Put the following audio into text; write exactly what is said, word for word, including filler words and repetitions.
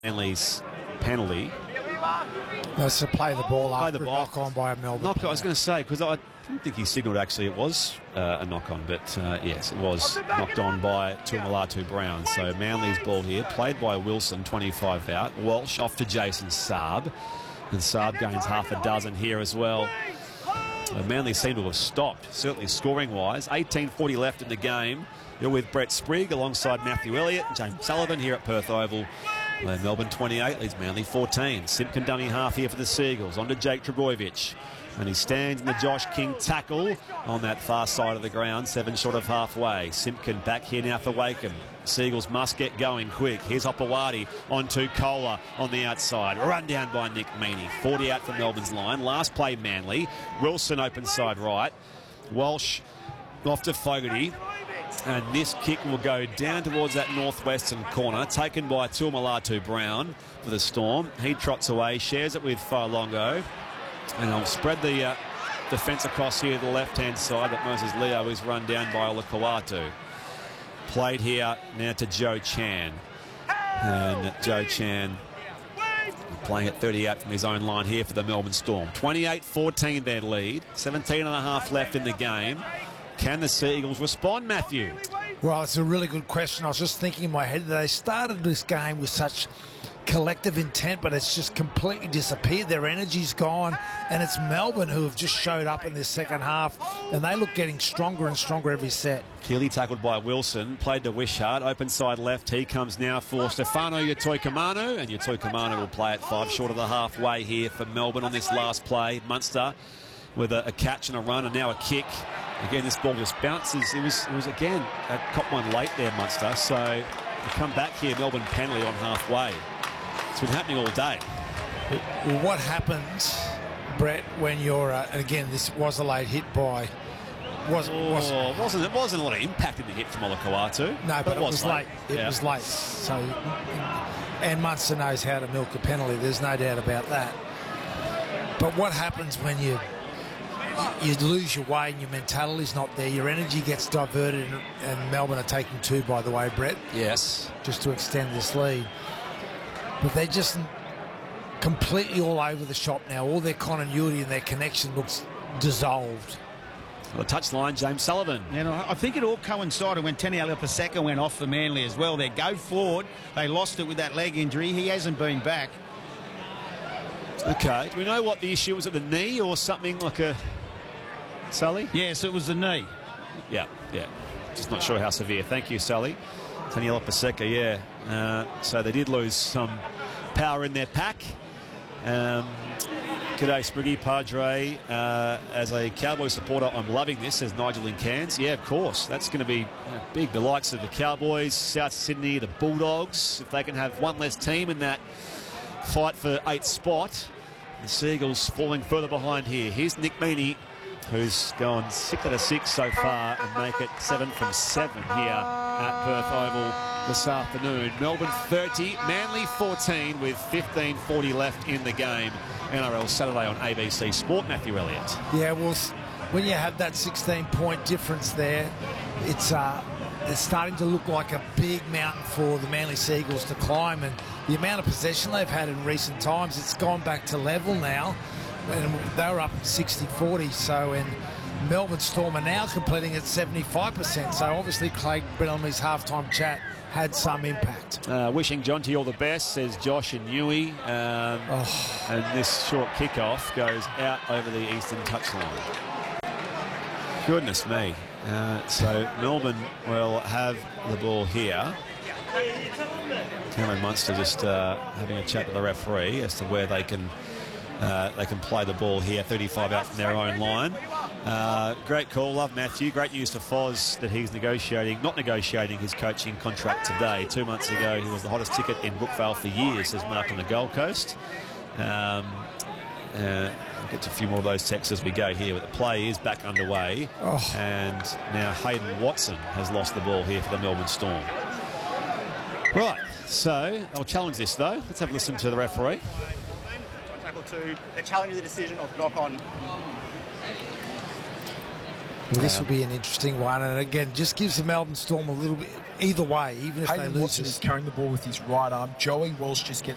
Manly's penalty. That's to play the ball Play after the a ball. knock on by a Melbourne. Knock, I was going to say, because I didn't think he signalled actually it was uh, a knock on, but uh, yes, it was knocked on by Tuamulatu Brown. So Manly's ball here, played by Wilson, twenty-five out. Walsh off to Jason Saab, and Saab gains half a dozen here as well. Uh, Manly seem to have stopped, certainly scoring-wise. eighteen forty left in the game. You're with Brett Sprigg alongside Matthew Elliott and James Sullivan here at Perth Oval. Uh, Melbourne twenty-eight leads Manly fourteen. Simpkin dummy half here for the Seagulls. On to Jake Trbojevic. And he stands in the Josh King tackle on that far side of the ground, seven short of halfway. Simpkin back here now for Wakeham. Seagulls must get going quick. Here's Opawati on to Kohler on the outside. Run down by Nick Meaney. forty out from Melbourne's line. Last play Manly. Wilson open side right. Walsh off to Fogarty. And this kick will go down towards that northwestern corner, taken by Tuamulatu Brown for the Storm. He trots away, shares it with Failongo, and I'll spread the uh, defence across here to the left-hand side, but Moses Leo is run down by Olakau'atu. Played here now to Joe Chan. And Joe Chan playing at thirty out from his own line here for the Melbourne Storm. twenty-eight fourteen their lead, seventeen and a half left in the game. Can the Seagulls respond, Matthew? Well, it's a really good question. I was just thinking in my head that they started this game with such collective intent, but it's just completely disappeared. Their energy's gone, and it's Melbourne who have just showed up in this second half, and they look getting stronger and stronger every set. Clearly tackled by Wilson, played to Wishart, open side left. He comes now for Stefano Yatoikamanu, and Yatoikamanu will play at five short of the halfway here for Melbourne on this last play. Munster with a, a catch and a run, and now a kick. Again, this ball just bounces. It was, it was again, a cop one late there, Munster. So we come back here, Melbourne penalty on halfway. It's been happening all day. Well, what happens, Brett, when you're, uh, and again, this was a late hit by, was, oh, was, it wasn't, it wasn't a lot of impact in the hit from Olakau'atu. No, but, but it was, was late. It yeah. was late. So, and Munster knows how to milk a penalty. There's no doubt about that. But what happens when you you lose your way and your mentality's not there, your energy gets diverted, and, and Melbourne are taking two, by the way, Brett. Yes. Just to extend this lead. But they're just completely all over the shop now. All their continuity and their connection looks dissolved. The touchline, James Sullivan. And I think it all coincided when Teni Leopeseka went off for Manly as well. They go forward. They lost it with that leg injury. He hasn't been back. Okay. Do we know what the issue was? At the knee or something like a... Sally? Yes, it was the knee. Yeah, yeah. Just not sure how severe. Thank you, Sally. Teni Leopeseka, yeah. Uh, so they did lose some power in their pack. Um, G'day, Spriggy Padre. Uh, as a Cowboy supporter, I'm loving this, says Nigel in Cairns. Yeah, of course. That's going to be uh, big. The likes of the Cowboys, South Sydney, the Bulldogs. If they can have one less team in that fight for eighth spot. The Seagulls falling further behind here. Here's Nick Meaney, who's gone six out of six so far and make it seven from seven here at Perth Oval this afternoon. Melbourne thirty, Manly fourteen with fifteen forty left in the game. N R L Saturday on A B C Sport. Matthew Elliott. Yeah, well, when you have that sixteen point difference there, it's uh, it's starting to look like a big mountain for the Manly Seagulls to climb, and the amount of possession they've had in recent times, it's gone back to level now. And they were up sixty forty, so in Melbourne Storm are now completing at seventy-five percent. So obviously Craig Bellamy's halftime chat had some impact. Uh, wishing Jonty all the best, says Josh and Newey. Um, oh. And this short kickoff goes out over the eastern touchline. Goodness me. Uh, so Melbourne will have the ball here. Cameron Munster just uh, having a chat with the referee as to where they can Uh, they can play the ball here, thirty-five out from their own line. Uh, great call, love Matthew. Great news for Foz that he's negotiating, not negotiating his coaching contract today. Two months ago, he was the hottest ticket in Brookvale for years, says Mark on the Gold Coast. Um, uh, I'll get to a few more of those texts as we go here, but the play is back underway. Oh. And now Hayden Watson has lost the ball here for the Melbourne Storm. Right, so I'll challenge this though. Let's have a listen to the referee. To they're challenging the decision of knock on. Well, this will be an interesting one, and again, just gives the Melbourne Storm a little bit either way, even if Hayden they lose. Watson is carrying the ball with his right arm. Joey Walsh just get